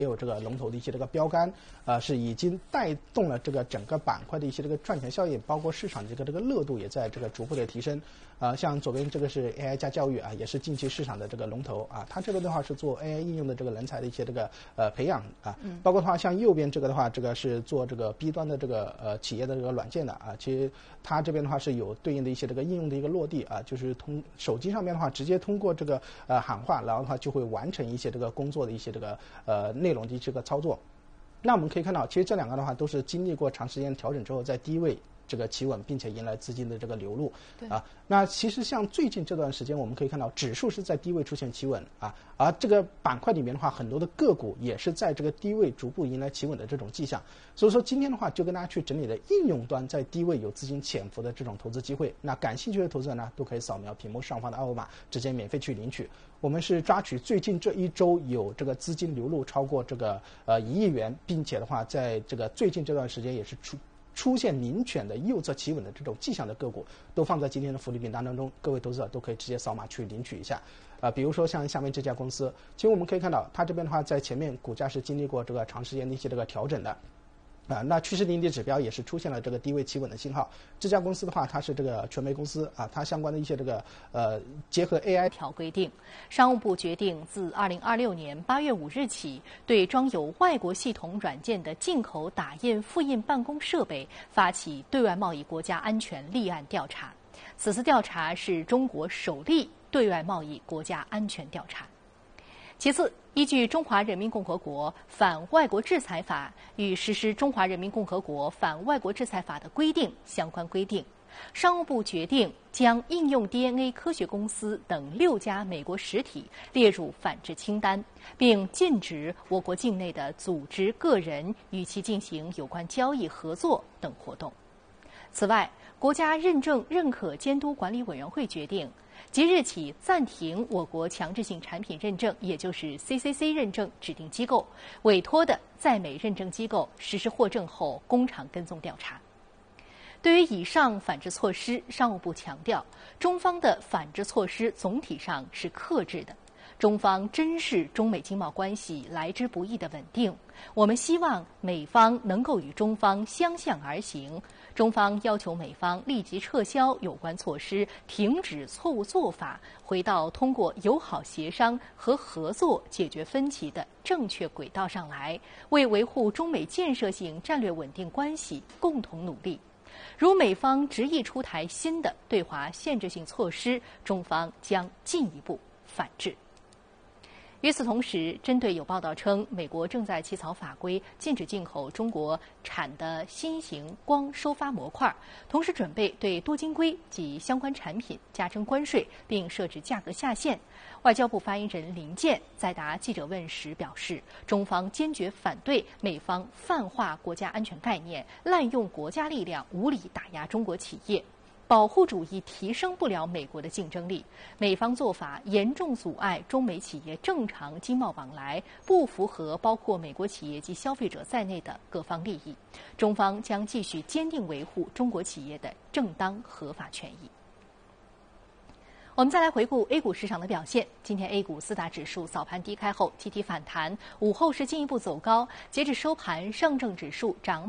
也有这个龙头的一些这个标杆，是已经带动了这个整个板块的一些这个赚钱效应，包括市场的这个热度也在这个逐步的提升。像左边这个是 AI 加教育啊，也是近期市场的这个龙头啊，它这个的话是做 AI 应用的这个人才的一些这个培养啊，包括的话像右边这个的话，这个是做这个 B 端的这个企业的这个软件的啊，其实它这边的话是有对应的一些这个应用的一个落地啊，就是手机上面的话直接通过这个喊话，然后的话就会完成一些这个工作的一些这个内容的这个操作。那我们可以看到，其实这两个的话都是经历过长时间调整之后，在低位这个企稳，并且迎来资金的这个流入啊。那其实像最近这段时间，我们可以看到指数是在低位出现企稳啊，而这个板块里面的话，很多的个股也是在这个低位逐步迎来企稳的这种迹象。所以说今天的话，就跟大家去整理了应用端在低位有资金潜伏的这种投资机会。那感兴趣的投资者呢，都可以扫描屏幕上方的二维码，直接免费去领取。我们是抓取最近这一周有这个资金流入超过这个1亿元，并且的话，在这个最近这段时间也是出现明显的右侧企稳的这种迹象的个股，都放在今天的福利名单当中，各位投资者都可以直接扫码去领取一下。比如说像下面这家公司，其实我们可以看到，它这边的话在前面股价是经历过这个长时间的一些这个调整的。那趋势零点指标也是出现了这个低位企稳的信号。这家公司的话，它是这个传媒公司啊，它相关的一些这个结合 AI 条规定，商务部决定自2026年8月5日起，对装有外国系统软件的进口打印复印办公设备发起对外贸易国家安全立案调查。此次调查是中国首例对外贸易国家安全调查。其次，依据《中华人民共和国反外国制裁法》与实施《中华人民共和国反外国制裁法》的规定相关规定，商务部决定将应用 DNA 科学公司等6家美国实体列入反制清单，并禁止我国境内的组织、个人与其进行有关交易、合作等活动。此外，国家认证认可监督管理委员会决定，即日起暂停我国强制性产品认证，也就是 CCC 认证指定机构委托的在美认证机构实施获证后工厂跟踪调查。对于以上反制措施，商务部强调，中方的反制措施总体上是克制的。中方珍视中美经贸关系来之不易的稳定，我们希望美方能够与中方相向而行。中方要求美方立即撤销有关措施，停止错误做法，回到通过友好协商和合作解决分歧的正确轨道上来，为维护中美建设性战略稳定关系共同努力。如美方执意出台新的对华限制性措施，中方将进一步反制。与此同时，针对有报道称美国正在起草法规禁止进口中国产的新型光收发模块，同时准备对多晶硅及相关产品加征关税，并设置价格下限，外交部发言人林健在答记者问时表示，中方坚决反对美方泛化国家安全概念，滥用国家力量无理打压中国企业。保护主义提升不了美国的竞争力，美方做法严重阻碍中美企业正常经贸往来，不符合包括美国企业及消费者在内的各方利益。中方将继续坚定维护中国企业的正当合法权益。我们再来回顾 A 股市场的表现。今天 A 股4大指数早盘低开后集体反弹，午后是进一步走高。截至收盘，上证指数涨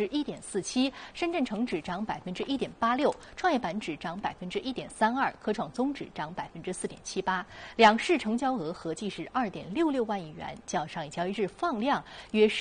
1.47%，深圳成指涨1.86%，创业板指涨1.32%，科创综指涨4.78%。两市成交额合计是2.66万亿元，较上一交易日放量约